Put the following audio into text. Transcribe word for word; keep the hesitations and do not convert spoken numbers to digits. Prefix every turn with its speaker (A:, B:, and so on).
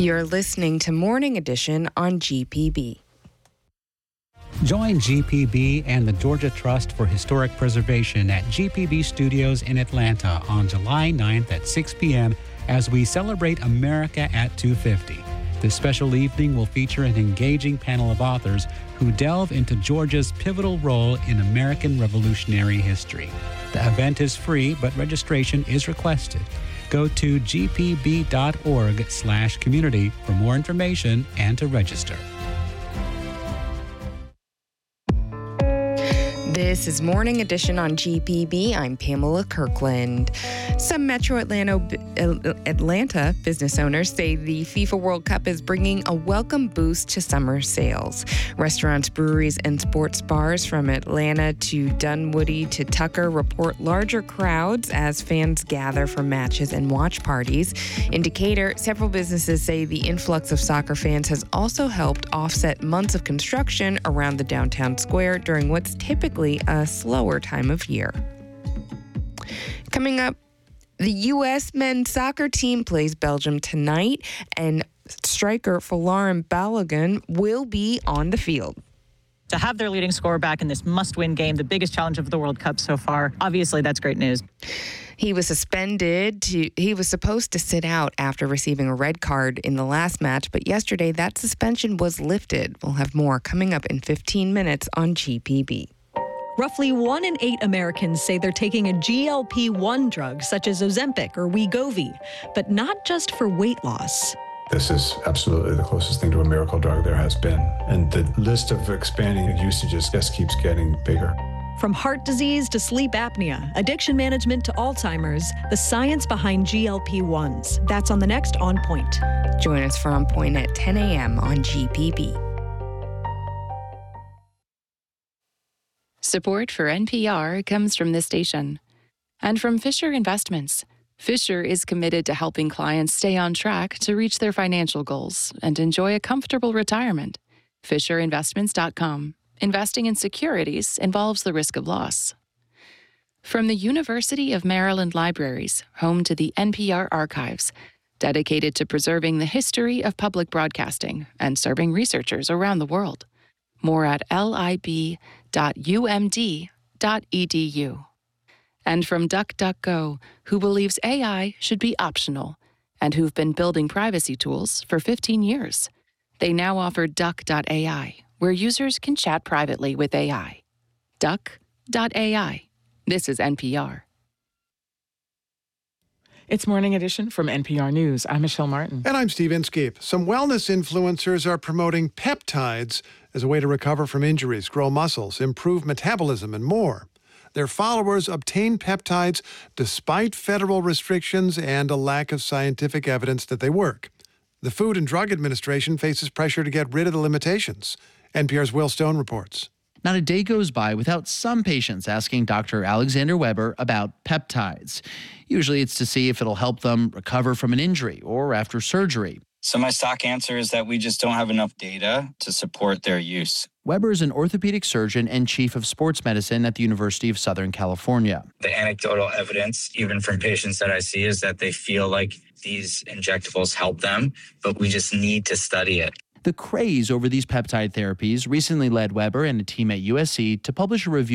A: You're listening to Morning Edition on G P B.
B: Join G P B and the Georgia Trust for Historic Preservation at G P B Studios in Atlanta on July ninth at six p.m. as we celebrate America at two fifty. This special evening will feature an engaging panel of authors who delve into Georgia's pivotal role in American Revolutionary history. The event is free, but registration is requested. Go to gpb.org slash community for more information and to register.
A: This is Morning Edition on G P B. I'm Pamela Kirkland. Some Metro Atlanta, Atlanta business owners say the FIFA World Cup is bringing a welcome boost to summer sales. Restaurants, breweries, and sports bars from Atlanta to Dunwoody to Tucker report larger crowds as fans gather for matches and watch parties. In Decatur, several businesses say the influx of soccer fans has also helped offset months of construction around the downtown square during what's typically a slower time of year. Coming up, the U S men's soccer team plays Belgium tonight, and striker Folarin Balogun will be on the field.
C: To have their leading scorer back in this must-win game, the biggest challenge of the World Cup so far, obviously that's great news.
A: He was suspended. To, he was supposed to sit out after receiving a red card in the last match, but yesterday that suspension was lifted. We'll have more coming up in fifteen minutes on G P B.
D: Roughly one in eight Americans say they're taking a G L P one drug, such as Ozempic or Wegovy, but not just for weight loss.
E: This is absolutely the closest thing to a miracle drug there has been. And the list of expanding usages just keeps getting bigger.
D: From heart disease to sleep apnea, addiction management to Alzheimer's, the science behind G L P ones. That's on the next On Point.
A: Join us for On Point at ten a.m. on G P B.
F: Support for N P R comes from this station and from Fisher Investments. Fisher is committed to helping clients stay on track to reach their financial goals and enjoy a comfortable retirement. Fisher Investments dot com. Investing in securities involves the risk of loss. From the University of Maryland Libraries, home to the N P R Archives, dedicated to preserving the history of public broadcasting and serving researchers around the world. More at lib dot u m d dot e d u. And from DuckDuckGo, who believes A I should be optional and who've been building privacy tools for fifteen years. They now offer Duck dot A I, where users can chat privately with A I. Duck dot A I. This is N P R.
G: It's Morning Edition from N P R News. I'm Michelle Martin.
H: And I'm Steve Inskeep. Some wellness influencers are promoting peptides as a way to recover from injuries, grow muscles, improve metabolism, and more. Their followers obtain peptides despite federal restrictions and a lack of scientific evidence that they work. The Food and Drug Administration faces pressure to get rid of the limitations. N P R's Will Stone reports.
I: Not a day goes by without some patients asking Doctor Alexander Weber about peptides. Usually it's to see if it'll help them recover from an injury or after surgery.
J: So my stock answer is that we just don't have enough data to support their use.
I: Weber is an orthopedic surgeon and chief of sports medicine at the University of Southern California.
J: The anecdotal evidence, even from patients that I see, is that they feel like these injectables help them, but we just need to study it.
I: The craze over these peptide therapies recently led Weber and a team at U S C to publish a review